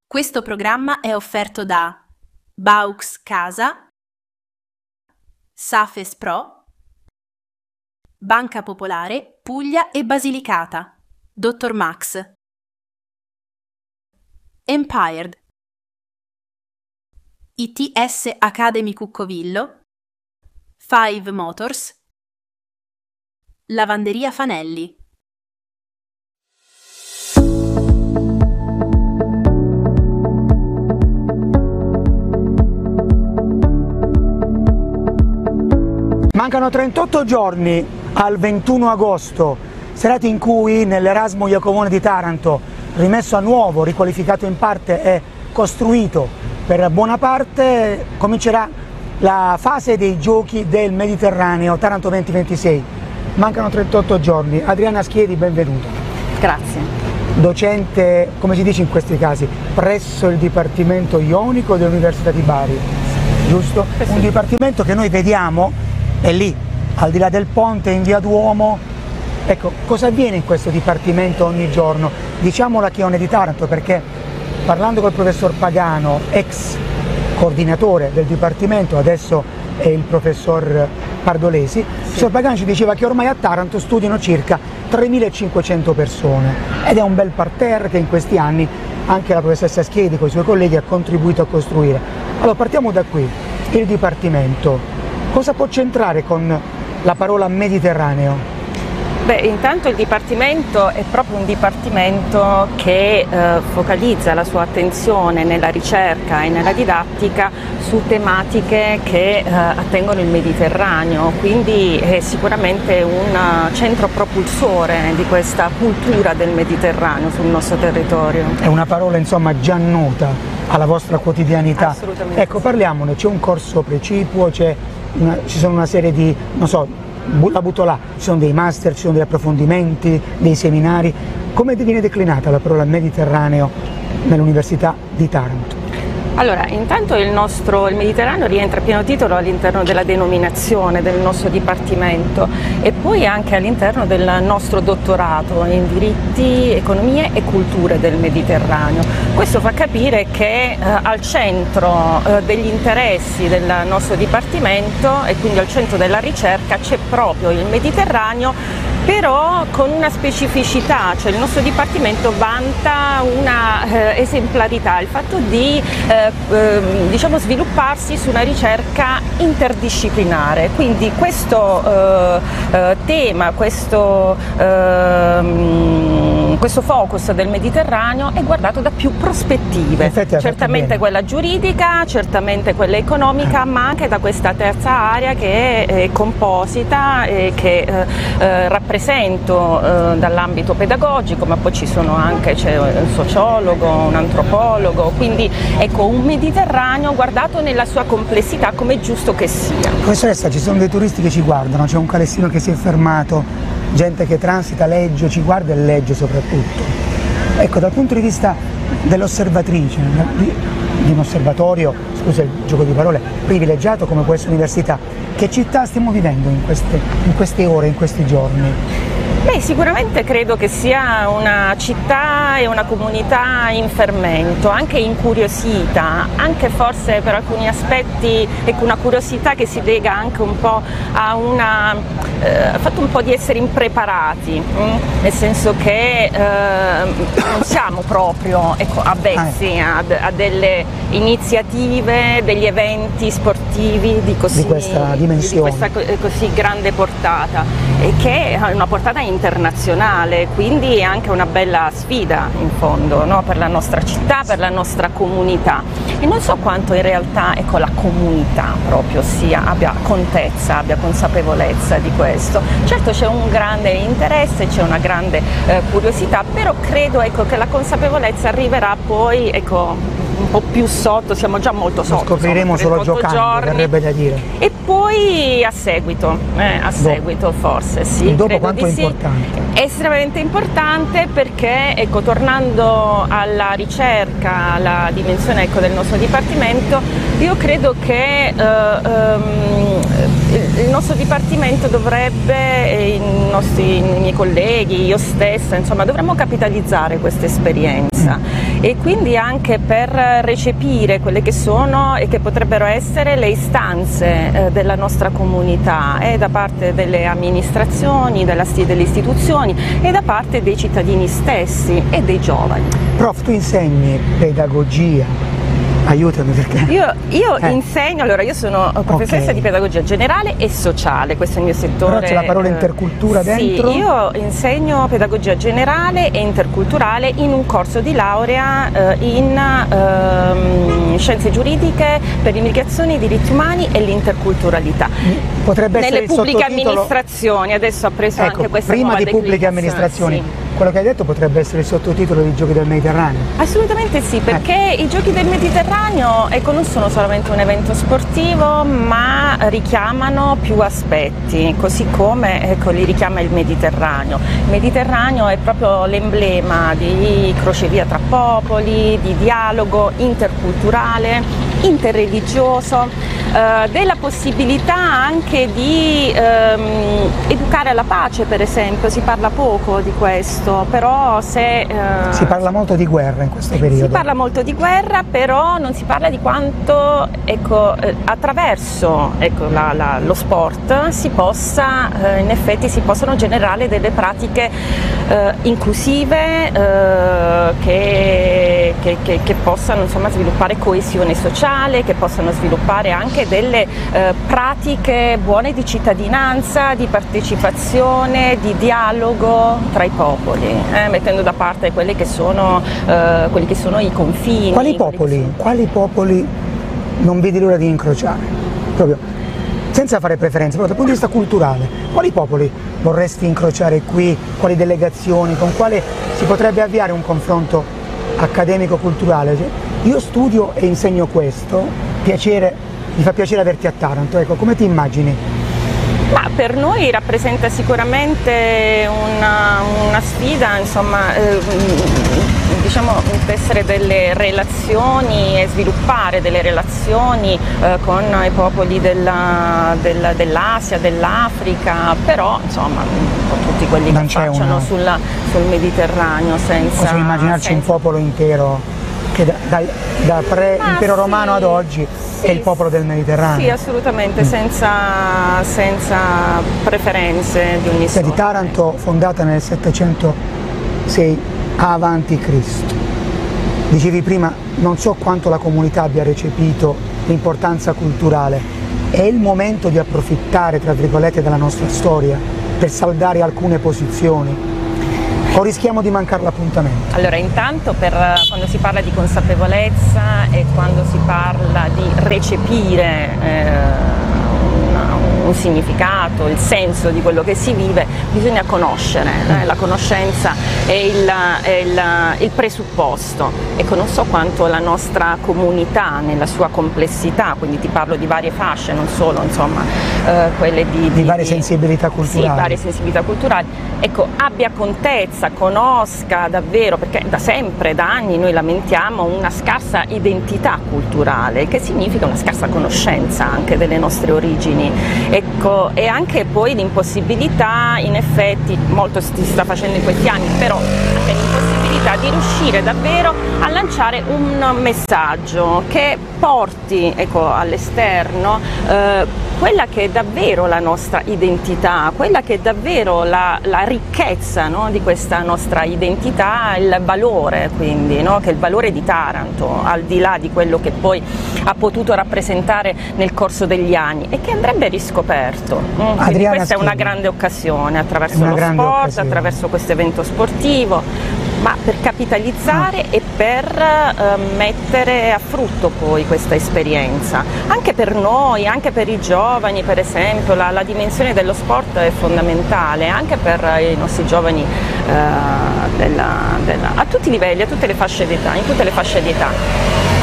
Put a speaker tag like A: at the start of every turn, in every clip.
A: Questo programma è offerto da Baux Casa, Safes Pro, Banca Popolare, Puglia e Basilicata, Dr. Max, Empired, ITS Academy Cuccovillo, Five Motors, Lavanderia Fanelli.
B: Mancano 38 giorni al 21 agosto, serata in cui nell'Erasmo Iacovone di Taranto, rimesso a nuovo, riqualificato in parte e costruito per buona parte, comincerà la fase dei giochi del Mediterraneo Taranto 2026. Mancano 38 giorni. Adriana Schiedi, benvenuta.
C: Grazie.
B: Docente, come si dice in questi casi, presso il Dipartimento Ionico dell'Università di Bari, giusto?
C: Sì.
B: Un dipartimento che noi vediamo è lì, al di là del ponte, in via Duomo. Ecco, cosa avviene in questo dipartimento ogni giorno? Diciamo la Chione di Taranto, perché parlando col professor Pagano, ex coordinatore del dipartimento, adesso è il professor Pardolesi, il professor Pagano ci diceva che ormai a Taranto studiano circa 3.500 persone ed è un bel parterre che in questi anni anche la professoressa Schiedi con i suoi colleghi ha contribuito a costruire. Allora partiamo da qui, il dipartimento. Cosa può c'entrare con la parola Mediterraneo?
C: Beh, intanto il Dipartimento è proprio un Dipartimento che focalizza la sua attenzione nella ricerca e nella didattica su tematiche che attengono il Mediterraneo, quindi è sicuramente un centro propulsore di questa cultura del Mediterraneo sul nostro territorio.
B: È una parola insomma già nota alla vostra quotidianità.
C: Assolutamente.
B: Ecco, parliamone, c'è un corso precipuo, ci sono una serie di, non so, la butto là, ci sono dei master, ci sono degli approfondimenti, dei seminari. Come viene declinata la parola Mediterraneo nell'Università di Taranto?
C: Allora, intanto il Mediterraneo rientra a pieno titolo all'interno della denominazione del nostro Dipartimento e poi anche all'interno del nostro dottorato in diritti, economie e culture del Mediterraneo. Questo fa capire che al centro degli interessi del nostro Dipartimento e quindi al centro della ricerca c'è proprio il Mediterraneo, però con una specificità, cioè il nostro Dipartimento vanta una esemplarità, il fatto di svilupparsi su una ricerca interdisciplinare, quindi questo tema, questo focus del Mediterraneo è guardato da più prospettive, certamente quella giuridica, certamente quella economica, ma anche da questa terza area che è composita e che rappresento dall'ambito pedagogico, ma poi c'è un sociologo, un antropologo, quindi ecco un Mediterraneo guardato nella sua complessità come è giusto che sia.
B: Professoressa, ci sono dei turisti che ci guardano, c'è un calessino che si è fermato, gente che transita, legge, ci guarda e legge soprattutto. Ecco, dal punto di vista dell'osservatrice, di un osservatorio, scusa il gioco di parole, privilegiato come questa università, che città stiamo vivendo in queste ore, in questi giorni?
C: Beh, sicuramente credo che sia una città e una comunità in fermento, anche incuriosita, anche forse per alcuni aspetti, ecco, una curiosità che si lega anche un po' al fatto un po' di essere impreparati, nel senso che non siamo proprio avvezzi a delle iniziative, degli eventi sportivi di questa dimensione, di questa così grande portata, e che ha una portata internazionale, quindi è anche una bella sfida in fondo, no? Per la nostra città, per la nostra comunità, e non so quanto in realtà la comunità proprio abbia contezza, abbia consapevolezza di questo. Certo c'è un grande interesse, c'è una grande curiosità, però credo che la consapevolezza arriverà poi un po' più sotto, siamo già molto sotto.
B: Lo scopriremo solo giocando, verrebbe da dire.
C: E poi a seguito forse sì.
B: Dopo quanto è importante?
C: È estremamente importante perché, tornando alla ricerca, alla dimensione del nostro Dipartimento, io credo che il nostro Dipartimento dovrebbe, i miei colleghi, io stessa, insomma, dovremmo capitalizzare questa esperienza e quindi anche per recepire quelle che sono e che potrebbero essere le istanze della nostra comunità da parte delle amministrazioni, delle istituzioni e da parte dei cittadini stessi e dei giovani.
B: Prof, tu insegni pedagogia. Aiutami perché...
C: Io insegno, allora io sono professoressa di pedagogia generale e sociale, questo è il mio settore.
B: Però c'è la parola intercultura dentro?
C: Sì, io insegno pedagogia generale e interculturale in un corso di laurea in scienze giuridiche per l'immigrazione, i diritti umani e l'interculturalità.
B: Potrebbe essere
C: nelle pubbliche
B: il sottotitolo...
C: amministrazioni, adesso ha preso anche questa
B: prima
C: nuova
B: di pubbliche amministrazioni.
C: sì.
B: Quello che hai detto potrebbe essere il sottotitolo dei Giochi del Mediterraneo.
C: Assolutamente sì, perché i Giochi del Mediterraneo non sono solamente un evento sportivo, ma richiamano più aspetti, così come li richiama il Mediterraneo. Il Mediterraneo è proprio l'emblema di crocevia tra popoli, di dialogo interculturale, interreligioso, della possibilità anche di educare alla pace, per esempio. Si parla poco di questo, però
B: si parla molto di guerra in questo periodo.
C: Si parla molto di guerra, però non si parla di quanto attraverso lo sport si possano generare delle pratiche inclusive che possano sviluppare coesione sociale, che possano sviluppare anche delle pratiche buone di cittadinanza, di partecipazione, di dialogo tra i popoli, mettendo da parte quelli che sono i confini.
B: Quali popoli non vedi l'ora di incrociare? Proprio senza fare preferenze, però dal punto di vista culturale, quali popoli vorresti incrociare qui? Quali delegazioni? Con quale si potrebbe avviare un confronto accademico-culturale? Io studio e insegno questo, mi fa piacere averti a Taranto, come ti immagini?
C: Ma per noi rappresenta sicuramente una sfida, tessere delle relazioni e sviluppare delle relazioni con i popoli dell'Asia, dell'Africa, però un po' tutti quelli che affacciano sul Mediterraneo
B: Possiamo immaginarci un popolo intero che da pre-impero romano ad oggi è il popolo del Mediterraneo.
C: Sì, assolutamente, senza preferenze di ogni sorta.
B: Di Taranto, fondata nel 706 avanti Cristo. Dicevi prima, non so quanto la comunità abbia recepito l'importanza culturale. È il momento di approfittare, tra virgolette, della nostra storia per saldare alcune posizioni. O rischiamo di mancare l'appuntamento?
C: Allora, intanto quando si parla di consapevolezza e quando si parla di recepire un significato, il senso di quello che si vive, bisogna conoscere, la conoscenza è il presupposto. Non so quanto la nostra comunità nella sua complessità, quindi ti parlo di varie fasce, non solo quelle di
B: varie sensibilità culturali.
C: Sì, varie sensibilità culturali, abbia contezza, conosca davvero, perché da sempre, da anni noi lamentiamo una scarsa identità culturale, che significa una scarsa conoscenza anche delle nostre origini. E anche poi l'impossibilità, in effetti, molto si sta facendo in questi anni, però anche l'impossibilità di riuscire davvero a lanciare un messaggio che porti all'esterno quella che è davvero la nostra identità, quella che è davvero la ricchezza di questa nostra identità, il valore quindi, che è il valore di Taranto, al di là di quello che poi ha potuto rappresentare nel corso degli anni e che andrebbe riscoperto. Quindi questa è una grande occasione attraverso lo sport, attraverso questo evento sportivo, ma per capitalizzare e per mettere a frutto poi questa esperienza. Anche per noi, anche per i giovani, per esempio, la dimensione dello sport è fondamentale, anche per i nostri giovani a tutti i livelli, a tutte le fasce d'età, in tutte le fasce d'età.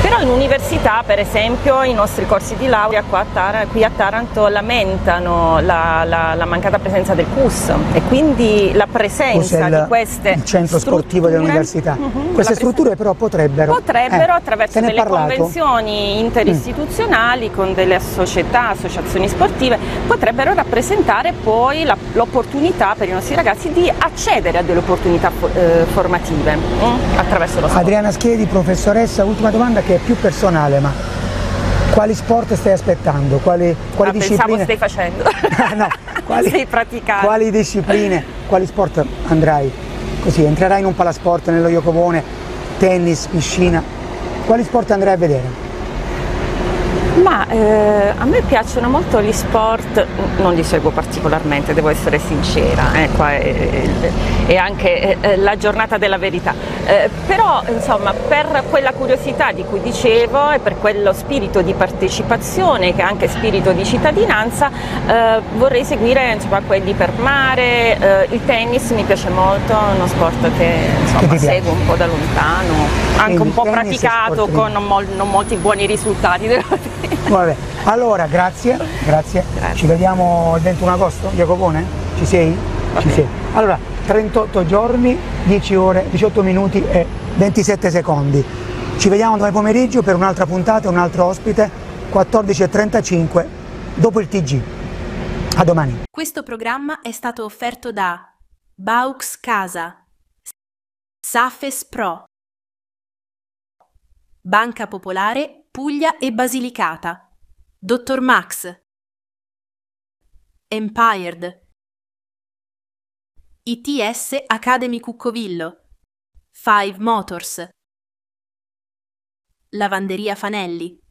C: Però l'università, per esempio, i nostri corsi di laurea qui a Taranto lamentano la mancata presenza del CUS e quindi la presenza di queste
B: il centro sportivo dell'università. Queste strutture però potrebbero
C: attraverso delle convenzioni interistituzionali con delle società, associazioni sportive, potrebbero rappresentare poi l'opportunità per i nostri ragazzi di accedere a delle opportunità formative attraverso lo sport.
B: Adriana Schiedi, professoressa, ultima domanda che è più personale, ma quali sport stai aspettando? Quali discipline?
C: Pensavo stai facendo.
B: No,
C: stai praticando.
B: Quali discipline, quali sport andrai? Così, entrerai in un palasport nello Iocovone, tennis, piscina, quali sport andrai a vedere?
C: Ma a me piacciono molto gli sport, non li seguo particolarmente, devo essere sincera, qua è anche la giornata della verità, però insomma per quella curiosità di cui dicevo e per quello spirito di partecipazione che è anche spirito di cittadinanza vorrei seguire insomma quelli per mare, il tennis mi piace molto, è uno sport che insomma seguo un po' da lontano, anche un po' praticato con non molti buoni risultati, devo dire.
B: Vabbè. Allora, grazie. Ci vediamo il 21 agosto, Iacovone? Ci sei? Okay. Ci sei. Allora, 38 giorni, 10 ore, 18 minuti e 27 secondi. Ci vediamo domani pomeriggio per un'altra puntata, un altro ospite, 14:35, dopo il TG. A domani.
A: Questo programma è stato offerto da Baux Casa, Safes Pro, Banca Popolare Puglia e Basilicata, Dottor Max, Empired, ITS Academy Cuccovillo, Five Motors, Lavanderia Fanelli.